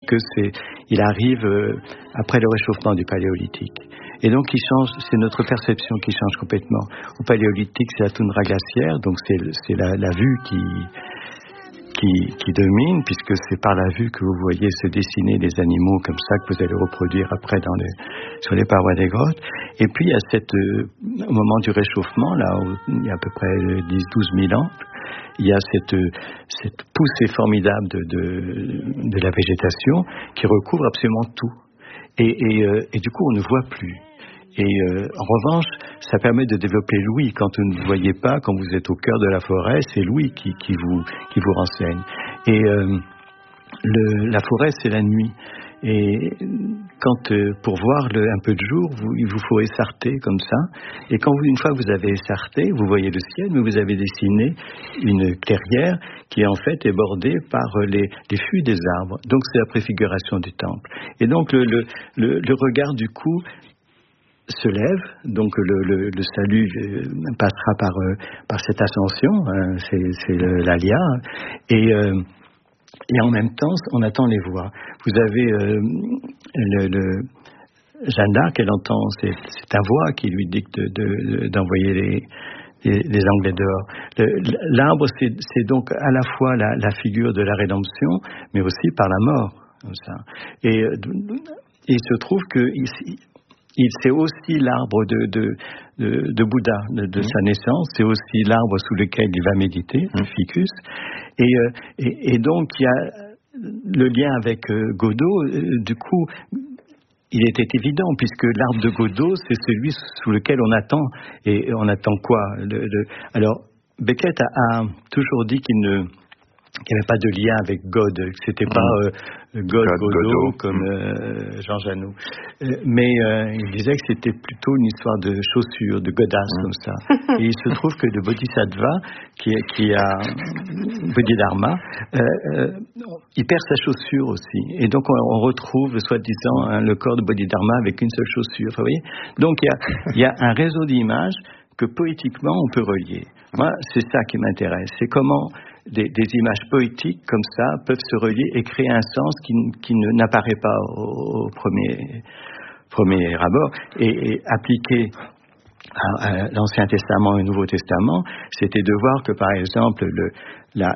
que il arrive après le réchauffement du Paléolithique. Et donc c'est notre perception qui change complètement. Au Paléolithique, c'est la toundra glaciaire, donc c'est la vue qui domine, puisque c'est par la vue que vous voyez se dessiner les animaux comme ça, que vous allez reproduire après sur les parois des grottes. Et puis il y a au moment du réchauffement, là où il y a à peu près 10-12 000 ans, il y a cette poussée formidable de la végétation qui recouvre absolument tout. Et du coup, on ne voit plus. Et en revanche, ça permet de développer l'ouïe. Quand vous ne voyez pas, quand vous êtes au cœur de la forêt, c'est l'ouïe qui vous renseigne. Et la forêt, c'est la nuit. Et pour voir un peu de jour, il vous faut essarter comme ça. Et une fois que vous avez essarté, vous voyez le ciel, mais vous avez dessiné une clairière qui en fait est bordée par les fûts des arbres. Donc c'est la préfiguration du temple. Et donc le regard du coup se lève, donc le salut passera par cette ascension, hein, c'est l'Alia, et en même temps, on attend les voix. Vous avez Jeanne d'Arc, elle entend, c'est ta voix qui lui dicte d'envoyer les Anglais dehors. L'arbre, c'est donc à la fois la figure de la rédemption, mais aussi par la mort, comme ça. Et il se trouve que c'est aussi l'arbre de Bouddha, de sa naissance. C'est aussi l'arbre sous lequel il va méditer, le ficus. Et donc, il y a le lien avec Godot. Du coup, il était évident, puisque l'arbre de Godot, c'est celui sous lequel on attend. Et on attend quoi? Alors, Beckett a toujours dit qu'il n'y avait pas de lien avec God, que c'était pas Godot comme Jean Janot. Mais il disait que c'était plutôt une histoire de chaussures, de godasses comme ça. Et il se trouve que le Bodhisattva, qui a Bodhidharma, il perd sa chaussure aussi. Et donc on retrouve, soi-disant, le corps de Bodhidharma avec une seule chaussure. Vous voyez? Donc il y a un réseau d'images que poétiquement on peut relier. Moi, c'est ça qui m'intéresse. C'est comment des images poétiques comme ça peuvent se relier et créer un sens qui n'apparaît pas au premier abord. Et appliqué à l'Ancien Testament et au Nouveau Testament, c'était de voir que, par exemple, la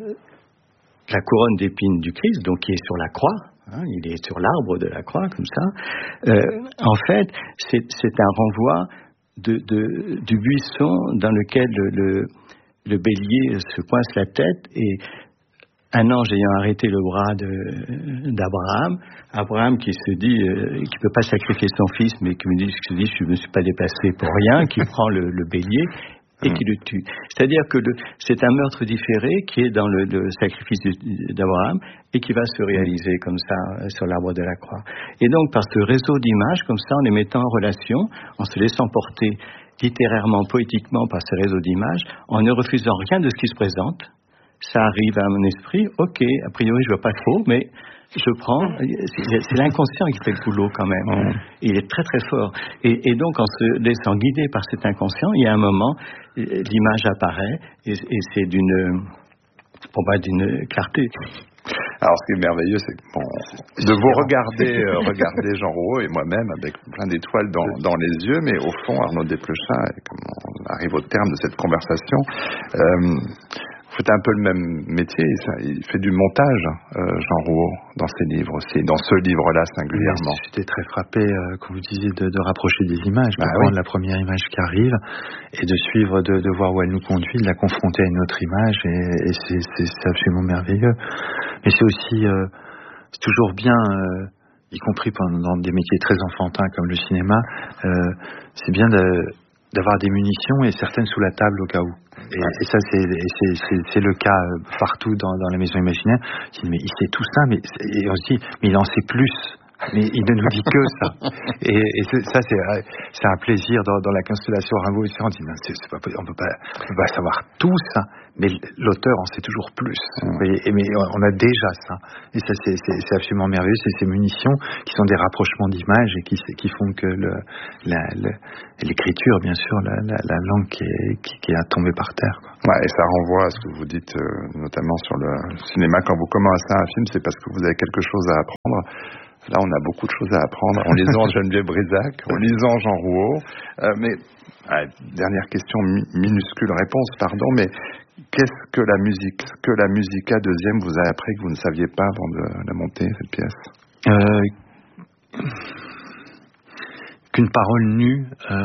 couronne d'épines du Christ, donc qui est sur la croix, hein, il est sur l'arbre de la croix, comme ça, en fait, c'est un renvoi du buisson dans lequel le bélier se coince la tête, et un ange ayant arrêté le bras d'Abraham qui se dit qu'il peut pas sacrifier son fils, mais qui me dit je me suis pas dépassé pour rien, qui prend le bélier et qui le tue. C'est-à-dire que c'est un meurtre différé qui est dans le sacrifice d'Abraham et qui va se réaliser comme ça sur l'arbre de la croix. Et donc par ce réseau d'images, comme ça, en les mettant en relation, en se laissant porter littérairement, poétiquement par ce réseau d'images, en ne refusant rien de ce qui se présente, ça arrive à mon esprit, ok, a priori je vois pas trop, mais je prends, c'est l'inconscient qui fait le boulot quand même. Il est très très fort. Et donc en se laissant guider par cet inconscient, il y a un moment, l'image apparaît, et c'est pour moi d'une clarté. Alors, ce qui est merveilleux, c'est de vous regarder Jean Rouault et moi-même avec plein d'étoiles dans les yeux, mais au fond, Arnaud Desplechin, comme on arrive au terme de cette conversation, vous faites un peu le même métier. Il fait du montage, Jean Rouault, dans ses livres aussi, dans ce livre-là singulièrement. Oui, j'étais très frappé, comme vous disiez, de rapprocher des images, de prendre la première image qui arrive et de suivre, de voir où elle nous conduit, de la confronter à une autre image, et c'est absolument merveilleux. Mais c'est aussi, c'est toujours bien, y compris dans des métiers très enfantins comme le cinéma, c'est bien d'avoir des munitions et certaines sous la table au cas où. Et ça, c'est le cas partout dans la maison imaginaire. Mais il sait tout ça, et on se dit, mais il en sait plus. Mais il ne nous dit que ça. Et ça, c'est un plaisir dans la constellation Rimbaud. On dit, on peut pas savoir tout ça, mais l'auteur en sait toujours plus. Mais on a déjà ça. Et ça, c'est absolument merveilleux. C'est ces munitions qui sont des rapprochements d'images et qui font que l'écriture, bien sûr, la langue qui est tombée par terre, quoi. Ouais, et ça renvoie à ce que vous dites, notamment sur le cinéma. Quand vous commencez un film, c'est parce que vous avez quelque chose à apprendre. Là, on a beaucoup de choses à apprendre en lisant Geneviève Brisac, en lisant Jean Rouault. Mais dernière question, minuscule réponse, pardon, mais qu'est-ce que la musique, deuxième vous a appris que vous ne saviez pas avant de la monter, cette pièce? Qu'une parole nue,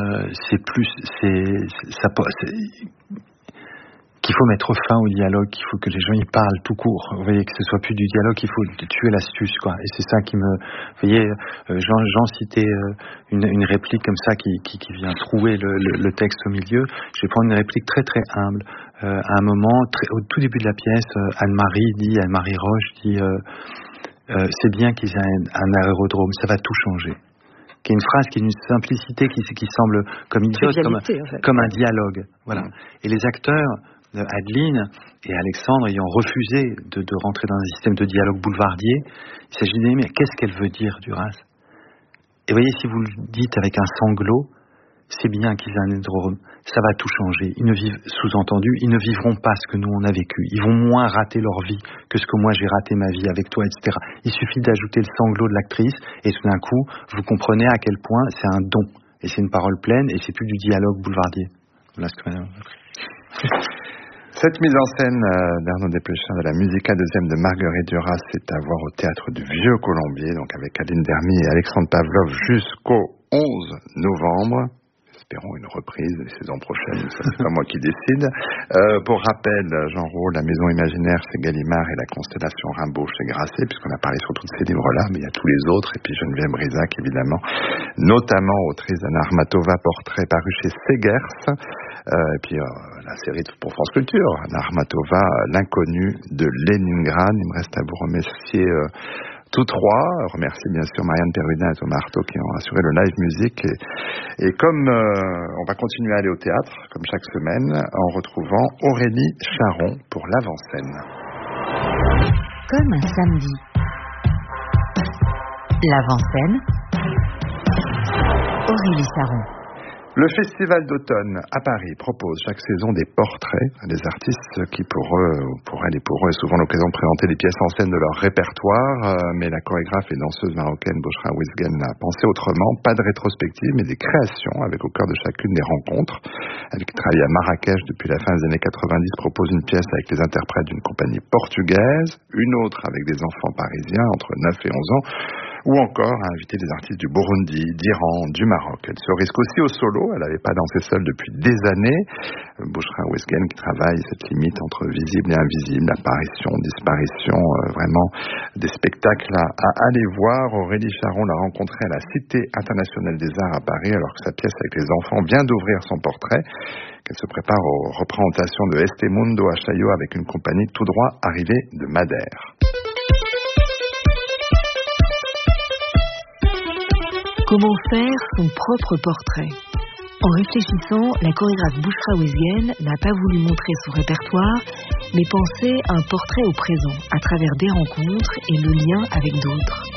qu'il faut mettre fin au dialogue, qu'il faut que les gens y parlent tout court. Vous voyez, que ce soit plus du dialogue, il faut tuer l'astuce, quoi. Et c'est ça qui me... Vous voyez, Jean citait une réplique comme ça qui vient trouer le texte au milieu. Je vais prendre une réplique très très humble. À un moment, au tout début de la pièce, Anne-Marie Roche dit c'est bien qu'ils aient un aérodrome, ça va tout changer. Qui est une phrase qui est d'une simplicité qui semble comme idiote, comme un dialogue. Voilà. Et les acteurs, Adeline et Alexandre, ayant refusé de rentrer dans un système de dialogue boulevardier, il s'agit de dire, mais qu'est-ce qu'elle veut dire, Duras? Et voyez, si vous le dites avec un sanglot, c'est bien qu'ils aient un aérodrome, ça va tout changer. Ils ne vivent, sous-entendu, ils ne vivront pas ce que nous on a vécu. Ils vont moins rater leur vie que ce que moi j'ai raté ma vie avec toi, etc. Il suffit d'ajouter le sanglot de l'actrice et tout d'un coup, vous comprenez à quel point c'est un don. Et c'est une parole pleine et c'est plus du dialogue boulevardier. Voilà ce que madame a appris. Cette mise en scène d'Arnaud Desplechin de la Musica deuxième de Marguerite Duras, c'est à voir au Théâtre du Vieux Colombier, donc avec Aline Dermy et Alexandre Pavlov jusqu'au 11 novembre. Espérons une reprise la saison prochaine, ça c'est pas moi qui décide. Pour rappel, Jean Rouault, La Maison Imaginaire, c'est Gallimard et La Constellation Rimbaud chez Grasset, puisqu'on a parlé sur tous ces livres-là, mais il y a tous les autres, et puis Geneviève Brisac, évidemment, notamment autrice d'Anna Armatova, portrait paru chez Segers, et puis la série pour France Culture, Anna Armatova, L'inconnu de Leningrad. Il me reste à vous remercier tous trois. Remercie bien sûr Marianne Perrudin et Thomas Artaud qui ont assuré le live musique. Et comme on va continuer à aller au théâtre, comme chaque semaine, en retrouvant Aurélie Charon pour l'avant-scène. Comme un samedi. L'avant-scène. Aurélie Charon. Le Festival d'automne à Paris propose chaque saison des portraits des artistes qui pour eux est souvent l'occasion de présenter les pièces en scène de leur répertoire, mais la chorégraphe et danseuse marocaine Bouchra Ouezghen a pensé autrement, pas de rétrospective mais des créations avec au cœur de chacune des rencontres. Elle qui travaille à Marrakech depuis la fin des années 90 propose une pièce avec les interprètes d'une compagnie portugaise, une autre avec des enfants parisiens entre 9 et 11 ans, ou encore à inviter des artistes du Burundi, d'Iran, du Maroc. Elle se risque aussi au solo, elle n'avait pas dansé seule depuis des années. Bouchra Ouezghen qui travaille cette limite entre visible et invisible, apparition, disparition, vraiment des spectacles à aller voir. Aurélie Charon l'a rencontrée à la Cité internationale des arts à Paris alors que sa pièce avec les enfants vient d'ouvrir son portrait, qu'elle se prépare aux représentations de Este Mundo à Chaillot avec une compagnie tout droit arrivée de Madère. Comment faire son propre portrait? En réfléchissant, la chorégraphe Bouchra Ouezghen n'a pas voulu montrer son répertoire, mais penser un portrait au présent, à travers des rencontres et le lien avec d'autres.